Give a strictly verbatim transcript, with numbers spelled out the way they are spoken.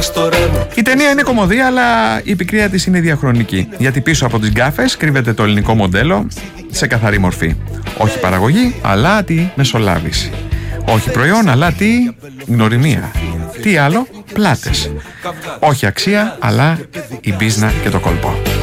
Η ταινία είναι κωμωδία, αλλά η πικρία της είναι διαχρονική. Γιατί πίσω από τις γκάφες κρύβεται το ελληνικό μοντέλο σε καθαρή μορφή. Όχι παραγωγή, αλλά τη μεσολάβηση. Όχι προϊόν, αλλά τη γνωριμία. Τι άλλο? Πλάτες. Όχι αξία, αλλά η μπίζνα και το κόλπο.